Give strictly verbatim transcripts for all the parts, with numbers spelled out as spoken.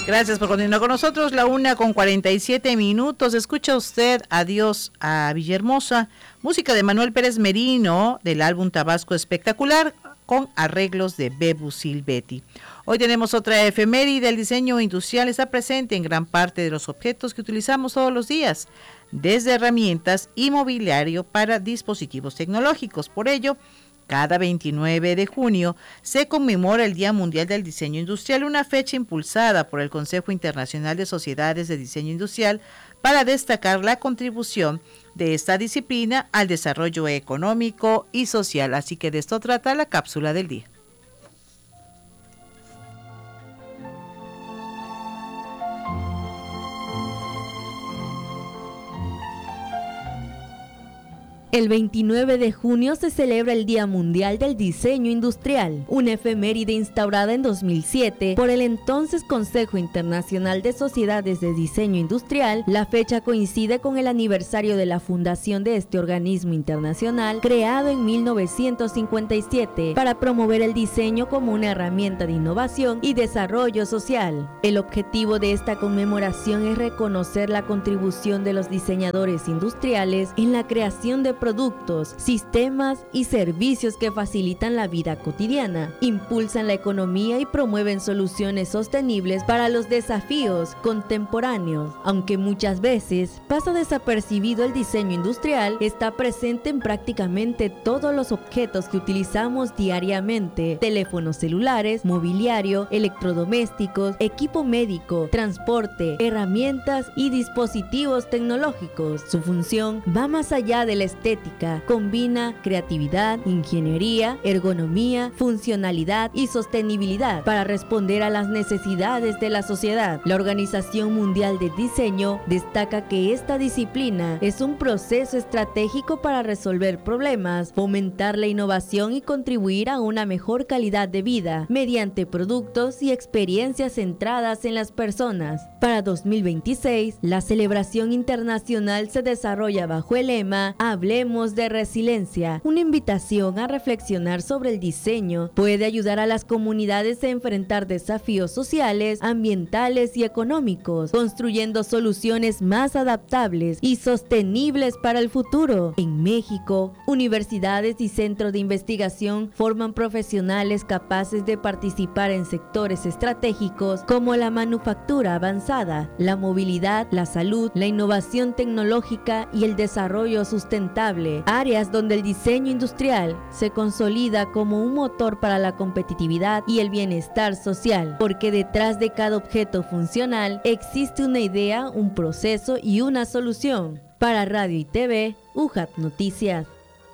Gracias por continuar con nosotros. La una con cuarenta y siete minutos. Escucha usted Adiós a Villahermosa, música de Manuel Pérez Merino del álbum Tabasco Espectacular, con arreglos de Bebu Silvetti. Hoy tenemos otra efeméride. El diseño industrial está presente en gran parte de los objetos que utilizamos todos los días, desde herramientas y mobiliario para dispositivos tecnológicos. Por ello, cada veintinueve de junio se conmemora el Día Mundial del Diseño Industrial, una fecha impulsada por el Consejo Internacional de Sociedades de Diseño Industrial para destacar la contribución de esta disciplina al desarrollo económico y social. Así que de esto trata la cápsula del día. El veintinueve de junio se celebra el Día Mundial del Diseño Industrial, una efeméride instaurada en dos mil siete por el entonces Consejo Internacional de Sociedades de Diseño Industrial. La fecha coincide con el aniversario de la fundación de este organismo internacional, creado en mil novecientos cincuenta y siete para promover el diseño como una herramienta de innovación y desarrollo social. El objetivo de esta conmemoración es reconocer la contribución de los diseñadores industriales en la creación de productos, sistemas y servicios que facilitan la vida cotidiana, impulsan la economía y promueven soluciones sostenibles para los desafíos contemporáneos. Aunque muchas veces pasa desapercibido, el diseño industrial está presente en prácticamente todos los objetos que utilizamos diariamente: teléfonos celulares, mobiliario, electrodomésticos, equipo médico, transporte, herramientas y dispositivos tecnológicos. Su función va más allá de la estética, combina creatividad, ingeniería, ergonomía, funcionalidad y sostenibilidad para responder a las necesidades de la sociedad. La Organización Mundial de Diseño destaca que esta disciplina es un proceso estratégico para resolver problemas, fomentar la innovación y contribuir a una mejor calidad de vida mediante productos y experiencias centradas en las personas. Para dos mil veintiséis, la celebración internacional se desarrolla bajo el lema Hablemos de resiliencia, una invitación a reflexionar sobre el diseño puede ayudar a las comunidades a enfrentar desafíos sociales, ambientales y económicos, construyendo soluciones más adaptables y sostenibles para el futuro. En México, universidades y centros de investigación forman profesionales capaces de participar en sectores estratégicos como la manufactura avanzada, la movilidad, la salud, la innovación tecnológica y el desarrollo sustentable, áreas donde el diseño industrial se consolida como un motor para la competitividad y el bienestar social, porque detrás de cada objeto funcional existe una idea, un proceso y una solución. Para Radio y T V, U J A T Noticias.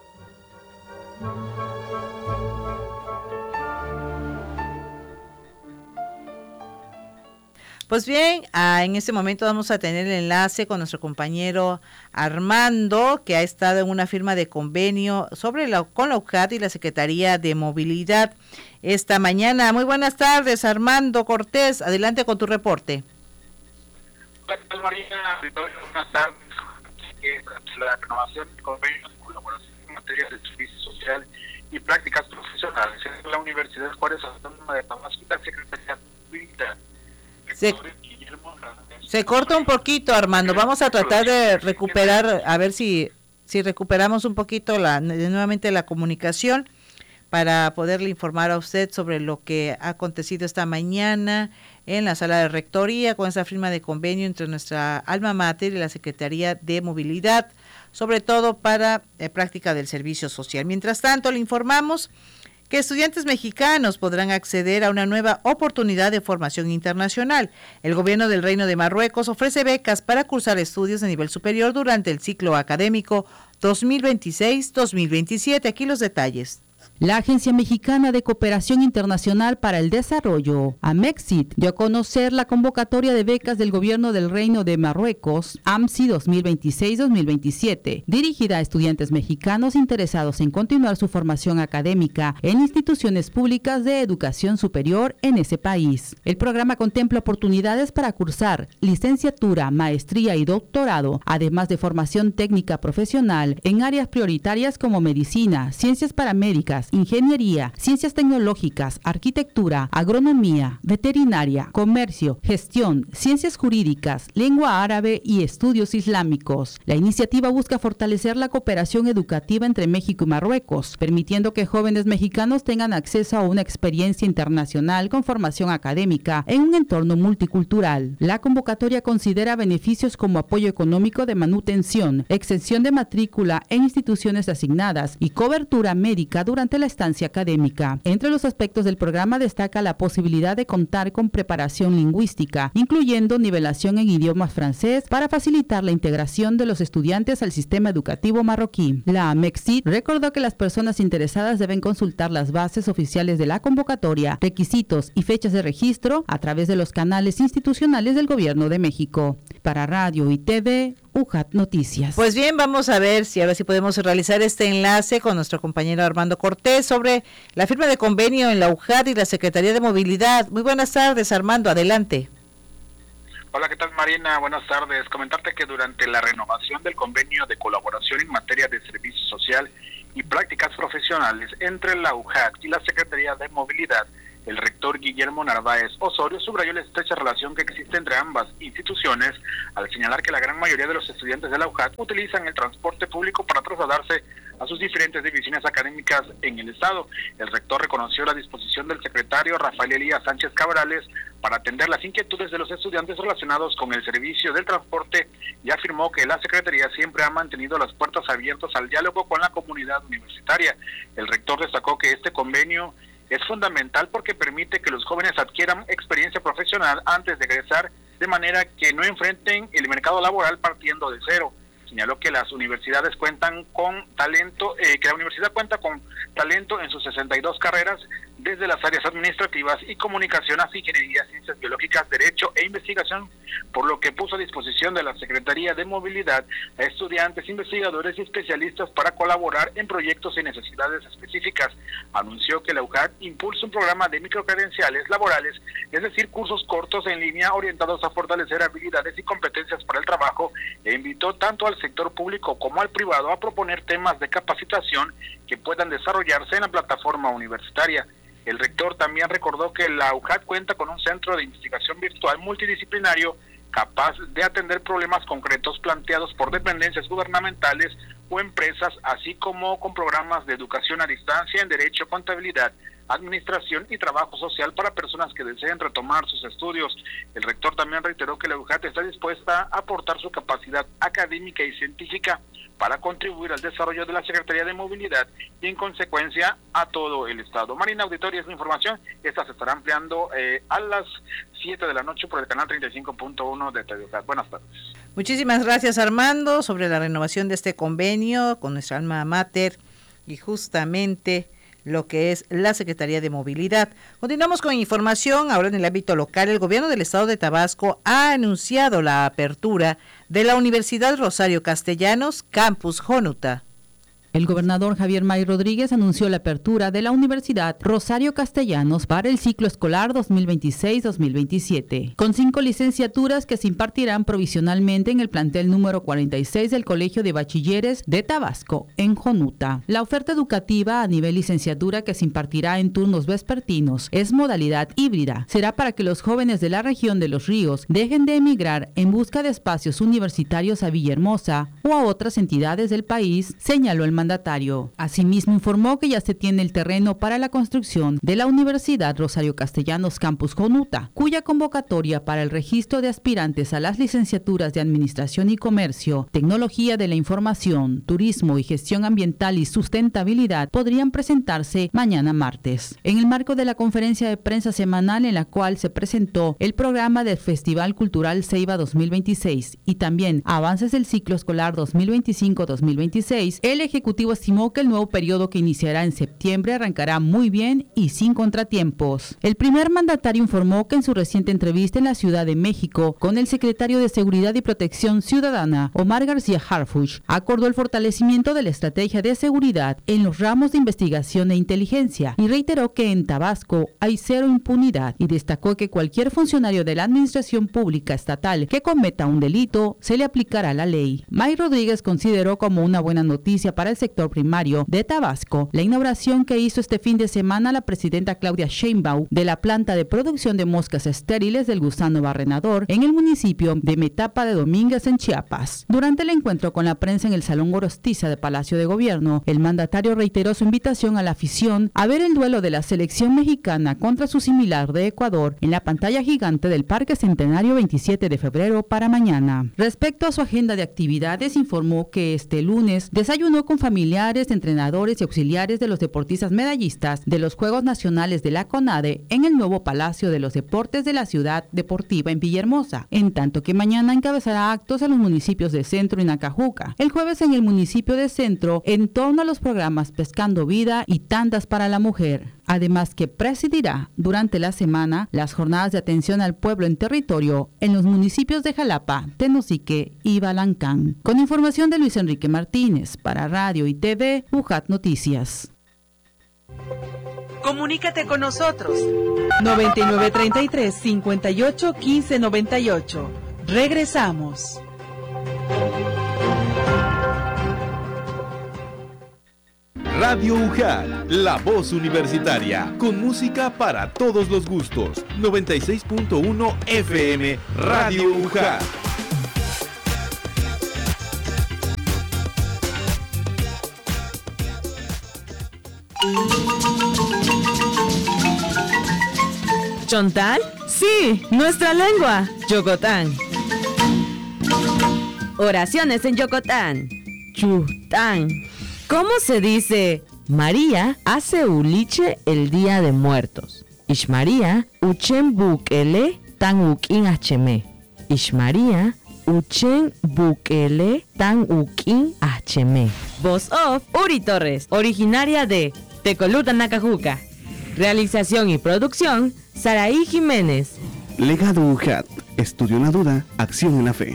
Pues bien, ah, en este momento vamos a tener el enlace con nuestro compañero Armando, que ha estado en una firma de convenio sobre la, con la U J A T y la Secretaría de Movilidad esta mañana. Muy buenas tardes, Armando Cortés, adelante con tu reporte. Hola, Marina, buenas tardes. La renovación de convenios de colaboración en materia de servicio social y prácticas profesionales en la Universidad Juárez Autónoma de Tabasco y la Secretaría de Movilidad. Se, se corta un poquito, Armando. Vamos a tratar de recuperar, a ver si, si recuperamos un poquito la, nuevamente la comunicación para poderle informar a usted sobre lo que ha acontecido esta mañana en la sala de rectoría con esa firma de convenio entre nuestra alma mater y la Secretaría de Movilidad, sobre todo para eh, práctica del servicio social. Mientras tanto, le informamos que estudiantes mexicanos podrán acceder a una nueva oportunidad de formación internacional. El gobierno del Reino de Marruecos ofrece becas para cursar estudios de nivel superior durante el ciclo académico dos mil veintiséis dos mil veintisiete. Aquí los detalles. La Agencia Mexicana de Cooperación Internacional para el Desarrollo, AMEXIT, dio a conocer la convocatoria de becas del Gobierno del Reino de Marruecos, AMSI dos mil veintiséis dos mil veintisiete, dirigida a estudiantes mexicanos interesados en continuar su formación académica en instituciones públicas de educación superior en ese país. El programa contempla oportunidades para cursar licenciatura, maestría y doctorado, además de formación técnica profesional en áreas prioritarias como medicina, ciencias paramédicas, ingeniería, ciencias tecnológicas, arquitectura, agronomía, veterinaria, comercio, gestión, ciencias jurídicas, lengua árabe y estudios islámicos. La iniciativa busca fortalecer la cooperación educativa entre México y Marruecos, permitiendo que jóvenes mexicanos tengan acceso a una experiencia internacional con formación académica en un entorno multicultural. La convocatoria considera beneficios como apoyo económico de manutención, exención de matrícula en instituciones asignadas y cobertura médica durante la estancia académica. Entre los aspectos del programa destaca la posibilidad de contar con preparación lingüística, incluyendo nivelación en idiomas francés para facilitar la integración de los estudiantes al sistema educativo marroquí. La MEXIT recordó que las personas interesadas deben consultar las bases oficiales de la convocatoria, requisitos y fechas de registro a través de los canales institucionales del Gobierno de México. Para Radio y T V, U J A T Noticias. Pues bien, vamos a ver si ahora sí podemos realizar este enlace con nuestro compañero Armando Cortés sobre la firma de convenio en la U J A T y la Secretaría de Movilidad. Muy buenas tardes, Armando, adelante. Hola, ¿qué tal, Marina? Buenas tardes. Comentarte que durante la renovación del convenio de colaboración en materia de servicio social y prácticas profesionales entre la U J A T y la Secretaría de Movilidad, el rector Guillermo Narváez Osorio subrayó la estrecha relación que existe entre ambas instituciones al señalar que la gran mayoría de los estudiantes de la U J A T utilizan el transporte público para trasladarse a sus diferentes divisiones académicas en el estado. El rector reconoció la disposición del secretario Rafael Elías Sánchez Cabrales para atender las inquietudes de los estudiantes relacionados con el servicio del transporte y afirmó que la Secretaría siempre ha mantenido las puertas abiertas al diálogo con la comunidad universitaria. El rector destacó que este convenio es fundamental porque permite que los jóvenes adquieran experiencia profesional antes de egresar, de manera que no enfrenten el mercado laboral partiendo de cero. Señaló que las universidades cuentan con talento, eh, que la universidad cuenta con talento en sus sesenta y dos carreras, desde las áreas administrativas y comunicación hasta ingeniería, ciencias biológicas, derecho e investigación, por lo que puso a disposición de la Secretaría de Movilidad a estudiantes, investigadores y especialistas para colaborar en proyectos y necesidades específicas. Anunció que la U J A T impulsa un programa de microcredenciales laborales, es decir, cursos cortos en línea orientados a fortalecer habilidades y competencias para el trabajo, e invitó tanto al sector público como al privado a proponer temas de capacitación que puedan desarrollarse en la plataforma universitaria. El rector también recordó que la U J A T cuenta con un centro de investigación virtual multidisciplinario capaz de atender problemas concretos planteados por dependencias gubernamentales o empresas, así como con programas de educación a distancia en Derecho, Contabilidad, Administración y Trabajo Social para personas que deseen retomar sus estudios. El rector también reiteró que la U J A T está dispuesta a aportar su capacidad académica y científica para contribuir al desarrollo de la Secretaría de Movilidad y, en consecuencia, a todo el Estado. Marina, auditorio, es la información. Esta se estará ampliando eh, a las siete de la noche por el canal treinta y cinco punto uno de T V U J A T. Buenas tardes. Muchísimas gracias, Armando, sobre la renovación de este convenio con nuestra alma mater y justamente lo que es la Secretaría de Movilidad. Continuamos con información. Ahora en el ámbito local, el gobierno del estado de Tabasco ha anunciado la apertura de la Universidad Rosario Castellanos, Campus Jónuta. El gobernador Javier May Rodríguez anunció la apertura de la Universidad Rosario Castellanos para el ciclo escolar dos mil veintiséis dos mil veintisiete, con cinco licenciaturas que se impartirán provisionalmente en el plantel número cuarenta y seis del Colegio de Bachilleres de Tabasco, en Jónuta. La oferta educativa a nivel licenciatura que se impartirá en turnos vespertinos es modalidad híbrida. Será para que los jóvenes de la región de Los Ríos dejen de emigrar en busca de espacios universitarios a Villahermosa o a otras entidades del país, señaló el mandatario. Asimismo, informó que ya se tiene el terreno para la construcción de la Universidad Rosario Castellanos Campus Jónuta, cuya convocatoria para el registro de aspirantes a las licenciaturas de Administración y Comercio, Tecnología de la Información, Turismo y Gestión Ambiental y Sustentabilidad podrían presentarse mañana martes. En el marco de la conferencia de prensa semanal en la cual se presentó el programa del Festival Cultural Ceiba dos mil veintiséis y también avances del ciclo escolar dos mil veinticinco dos mil veintiséis, el Ejecutivo estimó que el nuevo periodo que iniciará en septiembre arrancará muy bien y sin contratiempos. El primer mandatario informó que en su reciente entrevista en la Ciudad de México con el secretario de Seguridad y Protección Ciudadana, Omar García Harfuch, acordó el fortalecimiento de la estrategia de seguridad en los ramos de investigación e inteligencia y reiteró que en Tabasco hay cero impunidad y destacó que cualquier funcionario de la administración pública estatal que cometa un delito se le aplicará la ley. May Rodríguez consideró como una buena noticia para el sector primario de Tabasco, la inauguración que hizo este fin de semana la presidenta Claudia Sheinbaum de la planta de producción de moscas estériles del gusano barrenador en el municipio de Metapa de Domínguez, en Chiapas. Durante el encuentro con la prensa en el Salón Gorostiza de Palacio de Gobierno, el mandatario reiteró su invitación a la afición a ver el duelo de la selección mexicana contra su similar de Ecuador en la pantalla gigante del Parque Centenario veintisiete de febrero para mañana. Respecto a su agenda de actividades, informó que este lunes desayunó con familiares, entrenadores y auxiliares de los deportistas medallistas de los Juegos Nacionales de la CONADE en el nuevo Palacio de los Deportes de la Ciudad Deportiva en Villahermosa, en tanto que mañana encabezará actos en los municipios de Centro y Nacajuca. El jueves en el municipio de Centro en torno a los programas Pescando Vida y Tandas para la Mujer. Además que presidirá durante la semana las jornadas de atención al pueblo en territorio en los municipios de Jalapa, Tenosique y Balancán. Con información de Luis Enrique Martínez para Radio y T V, UJAT Noticias. Comunícate con nosotros. noventa y nueve treinta y tres, cincuenta y ocho, quince noventa y ocho. Regresamos. Radio UJAT, la voz universitaria, con música para todos los gustos. noventa y seis punto uno F M, Radio UJAT. ¿Chontal? Sí, nuestra lengua, Yocotán. Oraciones en Yocotán. Chután. ¿Cómo se dice? María hace uliche el día de muertos. Ishmaría uchen bukele tan ukin hme. Ishmaría uchen bukele tan ukin hme. Voz off, Uri Torres, originaria de Tecoluta, Nacajuca. Realización y producción, Saraí Jiménez. Legado UJAT, estudio en la duda, acción en la fe.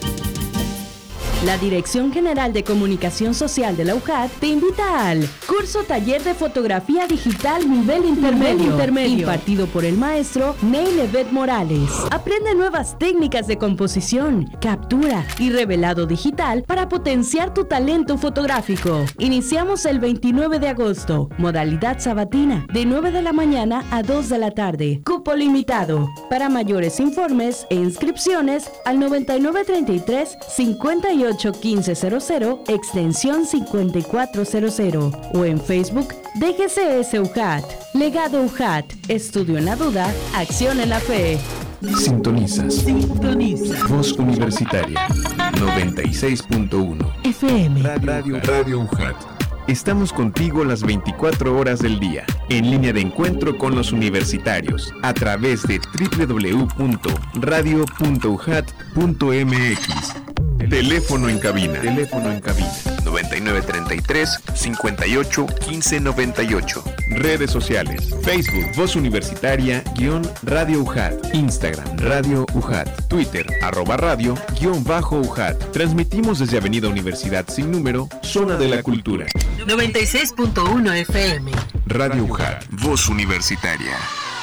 La Dirección General de Comunicación Social de la UJAT te invita al curso taller de fotografía digital nivel intermedio, intermedio, impartido por el maestro Neil Evet Morales. Aprende nuevas técnicas de composición, captura y revelado digital para potenciar tu talento fotográfico. Iniciamos el veintinueve de agosto, modalidad sabatina, de nueve de la mañana a dos de la tarde. Cupo limitado. Para mayores informes e inscripciones al noventa y nueve treinta y tres, cincuenta y ocho quince cero cero, extensión cincuenta y cuatro cero cero, o en Facebook D G C S UJAT. Legado UJAT, estudio en la duda, acción en la fe. Sintonizas. Sintoniza. Voz Universitaria noventa y seis punto uno F M. Radio, Radio UJAT. Estamos contigo las veinticuatro horas del día, en línea de encuentro con los universitarios, a través de doble u doble u doble u punto radio punto ujat punto m x. Teléfono en cabina. Teléfono en cabina. noventa y nueve treinta y tres, cincuenta y ocho, quince noventa y ocho. Redes sociales. Facebook, Voz Universitaria, guión Radio UJAT. Instagram, Radio UJAT. Twitter, arroba radio, guión bajo UJAT. Transmitimos desde Avenida Universidad sin número, Zona de la Cultura. noventa y seis punto uno F M. Radio UJAT, Voz Universitaria.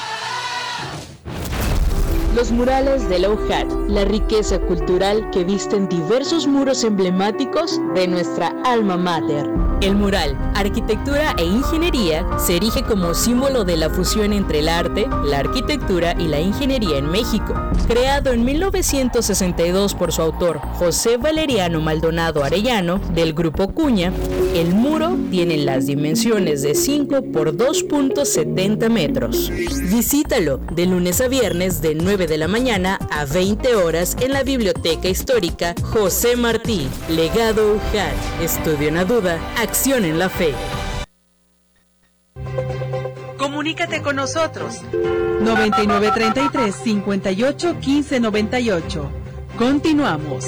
Los murales de la UJAT, la riqueza cultural que visten diversos muros emblemáticos de nuestra alma mater. El mural, arquitectura e ingeniería, se erige como símbolo de la fusión entre el arte, la arquitectura y la ingeniería en México. Creado en mil novecientos sesenta y dos por su autor, José Valeriano Maldonado Arellano, del Grupo Cuña, el muro tiene las dimensiones de cinco por dos punto setenta metros. Visítalo de lunes a viernes de nueve de la mañana a veinte horas en la Biblioteca Histórica José Martí. Legado UJAT, estudio en la duda, acción en la fe. Comunícate con nosotros. noventa y nueve treinta y tres, cincuenta y ocho, quince noventa y ocho. Continuamos.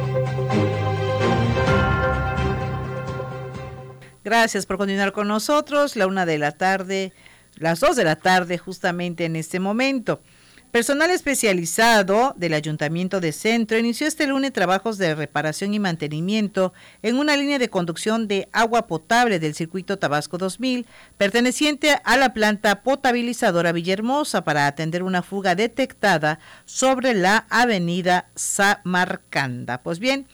Gracias por continuar con nosotros. La una de la tarde, las dos de la tarde justamente en este momento. Personal especializado del Ayuntamiento de Centro inició este lunes trabajos de reparación y mantenimiento en una línea de conducción de agua potable del circuito Tabasco dos mil, perteneciente a la planta potabilizadora Villahermosa, para atender una fuga detectada sobre la avenida Samarcanda. Pues bien,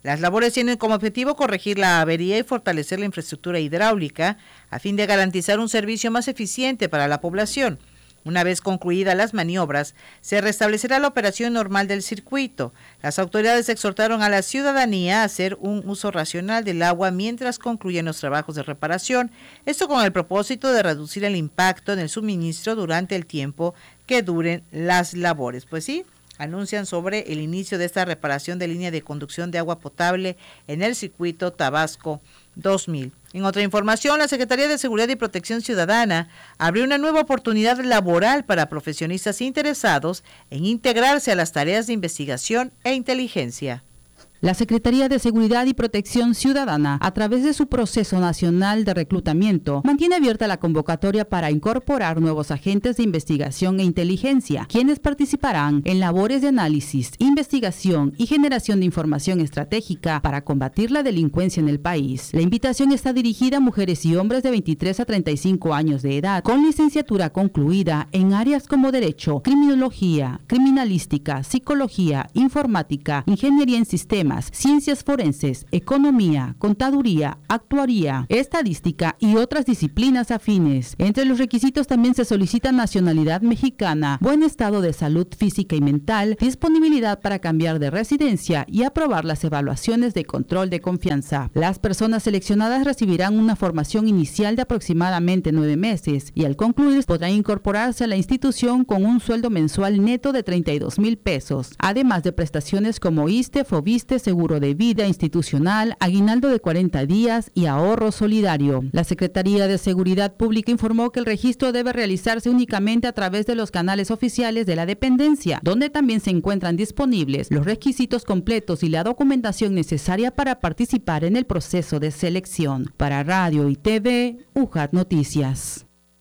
Las labores tienen como objetivo corregir la avería y fortalecer la infraestructura hidráulica a fin de garantizar un servicio más eficiente para la población. Una vez concluidas las maniobras, se restablecerá la operación normal del circuito. Las autoridades exhortaron a la ciudadanía a hacer un uso racional del agua mientras concluyen los trabajos de reparación, esto con el propósito de reducir el impacto en el suministro durante el tiempo que duren las labores. Pues sí, anuncian sobre el inicio de esta reparación de línea de conducción de agua potable en el circuito Tabasco dos mil. En otra información, la Secretaría de Seguridad y Protección Ciudadana abrió una nueva oportunidad laboral para profesionistas interesados en integrarse a las tareas de investigación e inteligencia. La Secretaría de Seguridad y Protección Ciudadana, a través de su proceso nacional de reclutamiento, mantiene abierta la convocatoria para incorporar nuevos agentes de investigación e inteligencia, quienes participarán en labores de análisis, investigación y generación de información estratégica para combatir la delincuencia en el país. La invitación está dirigida a mujeres y hombres de veintitrés a treinta y cinco años de edad, con licenciatura concluida en áreas como Derecho, Criminología, Criminalística, Psicología, Informática, Ingeniería en Sistemas, Ciencias Forenses, Economía, Contaduría, Actuaría, Estadística y otras disciplinas afines. Entre los requisitos también se solicita nacionalidad mexicana, buen estado de salud física y mental, disponibilidad para cambiar de residencia y aprobar las evaluaciones de control de confianza. Las personas seleccionadas recibirán una formación inicial de aproximadamente nueve meses y al concluir podrán incorporarse a la institución con un sueldo mensual neto de treinta y dos mil pesos, además de prestaciones como ISSSTE, FOBISSSTE, seguro de vida institucional, aguinaldo de cuarenta días y ahorro solidario. La Secretaría de Seguridad Pública informó que el registro debe realizarse únicamente a través de los canales oficiales de la dependencia, donde también se encuentran disponibles los requisitos completos y la documentación necesaria para participar en el proceso de selección. Para Radio y T V, U J A T Noticias.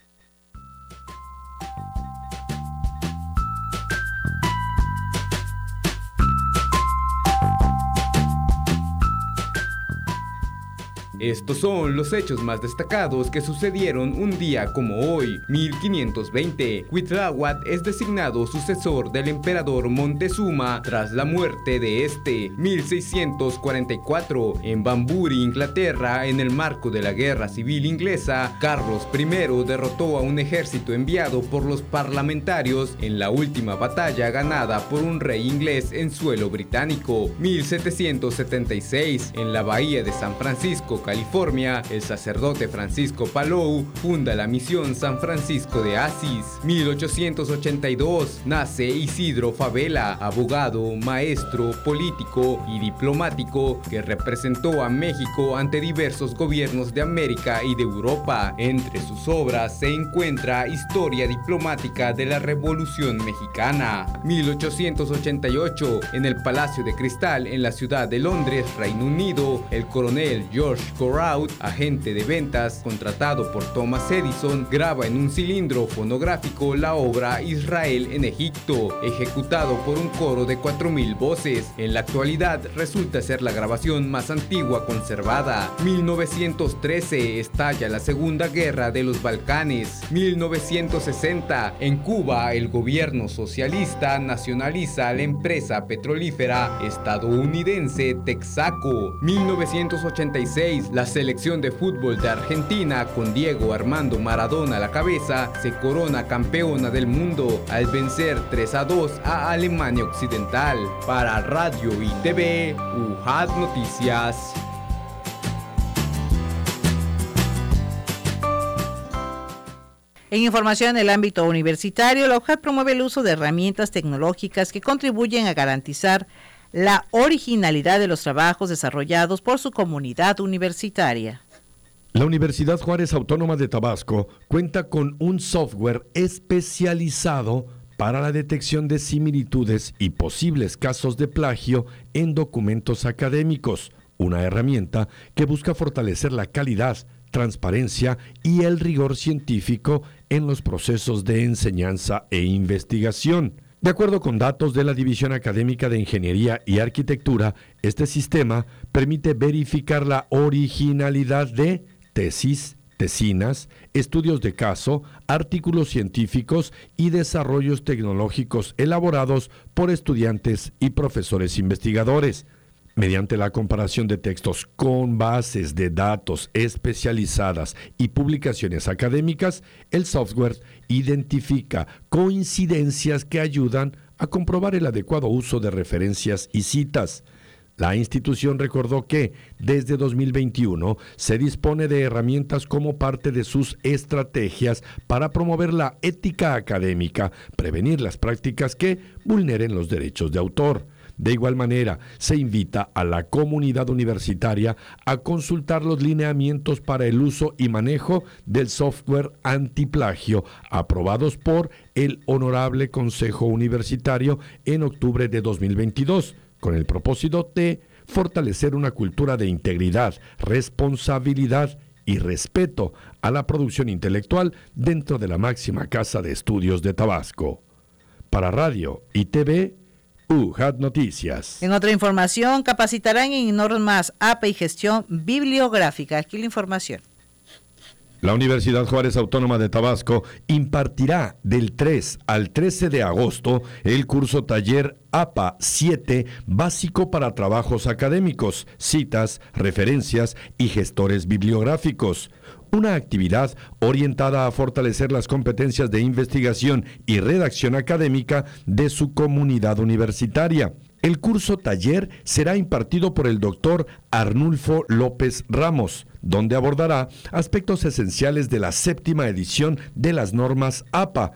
Estos son los hechos más destacados que sucedieron un día como hoy, mil quinientos veinte. Cuitláhuac es designado sucesor del emperador Montezuma tras la muerte de este. mil seiscientos cuarenta y cuatro. En Banbury, Inglaterra, en el marco de la Guerra Civil Inglesa, Carlos primero derrotó a un ejército enviado por los parlamentarios en la última batalla ganada por un rey inglés en suelo británico. mil setecientos setenta y seis. En la bahía de San Francisco, California, el sacerdote Francisco Palou funda la misión San Francisco de Asís. mil ochocientos ochenta y dos. Nace Isidro Fabela, abogado, maestro, político y diplomático que representó a México ante diversos gobiernos de América y de Europa. Entre sus obras se encuentra Historia diplomática de la Revolución Mexicana. mil ochocientos ochenta y ocho. En el Palacio de Cristal, en la ciudad de Londres, Reino Unido, el coronel George Corrout, agente de ventas contratado por Thomas Edison, graba en un cilindro fonográfico la obra Israel en Egipto, ejecutado por un coro de cuatro mil voces. En la actualidad resulta ser la grabación más antigua conservada. mil novecientos trece. Estalla la Segunda Guerra de los Balcanes. mil novecientos sesenta. En Cuba, el gobierno socialista nacionaliza la empresa petrolífera estadounidense Texaco. mil novecientos ochenta y seis. La selección de fútbol de Argentina, con Diego Armando Maradona a la cabeza, se corona campeona del mundo al vencer tres a dos a Alemania Occidental. Para Radio y T V, U J A T Noticias. En información en el ámbito universitario, la U J A T promueve el uso de herramientas tecnológicas que contribuyen a garantizar la originalidad de los trabajos desarrollados por su comunidad universitaria. La Universidad Juárez Autónoma de Tabasco cuenta con un software especializado para la detección de similitudes y posibles casos de plagio en documentos académicos, una herramienta que busca fortalecer la calidad, transparencia y el rigor científico en los procesos de enseñanza e investigación. De acuerdo con datos de la División Académica de Ingeniería y Arquitectura, este sistema permite verificar la originalidad de tesis, tesinas, estudios de caso, artículos científicos y desarrollos tecnológicos elaborados por estudiantes y profesores investigadores. Mediante la comparación de textos con bases de datos especializadas y publicaciones académicas, el software identifica coincidencias que ayudan a comprobar el adecuado uso de referencias y citas. La institución recordó que desde dos mil veintiuno se dispone de herramientas como parte de sus estrategias para promover la ética académica, prevenir las prácticas que vulneren los derechos de autor. De igual manera, se invita a la comunidad universitaria a consultar los lineamientos para el uso y manejo del software antiplagio aprobados por el Honorable Consejo Universitario en octubre de dos mil veintidós, con el propósito de fortalecer una cultura de integridad, responsabilidad y respeto a la producción intelectual dentro de la máxima casa de estudios de Tabasco. Para Radio y T V, U J A T Noticias. En otra información, capacitarán en normas A P A y gestión bibliográfica. Aquí la información. La Universidad Juárez Autónoma de Tabasco impartirá del tres al trece de agosto el curso taller A P A siete básico para trabajos académicos, citas, referencias y gestores bibliográficos. Una actividad orientada a fortalecer las competencias de investigación y redacción académica de su comunidad universitaria. El curso taller será impartido por el doctor Arnulfo López Ramos, donde abordará aspectos esenciales de la séptima edición de las normas A P A,